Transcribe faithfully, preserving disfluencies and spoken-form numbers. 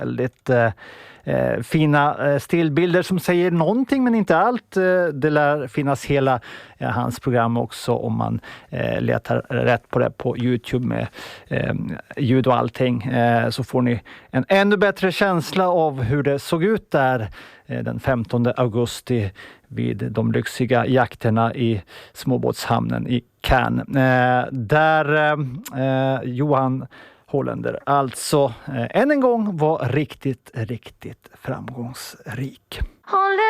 väldigt eh, eh, fina eh, stillbilder som säger någonting men inte allt. Eh, det lär finnas hela eh, hans program också om man eh, letar rätt på det på YouTube med eh, ljud och allting. Eh, så får ni en ännu bättre känsla av hur det såg ut där eh, den femtonde augusti vid de lyxiga jakterna i småbåtshamnen i Cannes. Eh, där eh, Johan Holländer alltså eh, än en gång var riktigt, riktigt framgångsrik.